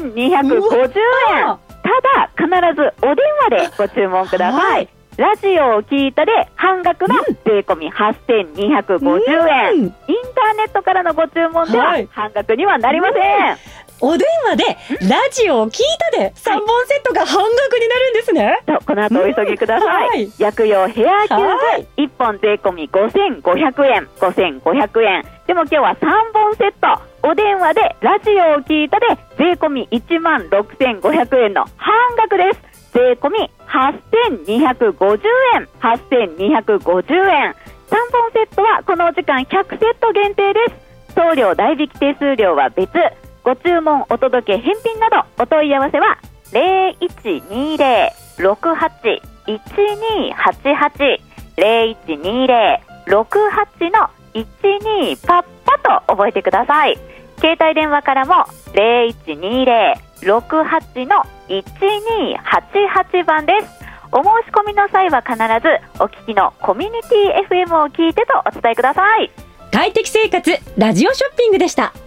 8250円。ただ必ずお電話でご注文ください。ラジオを聞いたで半額の税込み8250円、インターネットからのご注文では半額にはなりません。 お電話でラジオを聞いたで3本セットが半額になるんですね。 この後お急ぎください。薬用ヘアキューブ1本税込み5500円5500円。でも今日は3本セット、お電話でラジオを聞いたで税込み16500円の半額です。税込み8250円8250円。3本セットはこのお時間100セット限定です。送料代引き手数料は別。ご注文お届け返品などお問い合わせは 0120-68-1288 0120-68-12パッパと覚えてください。携帯電話からも 0120-68-1288 番です。お申し込みの際は必ずお聞きのコミュニティ FM を聞いてとお伝えください。 快適生活ラジオショッピングでした。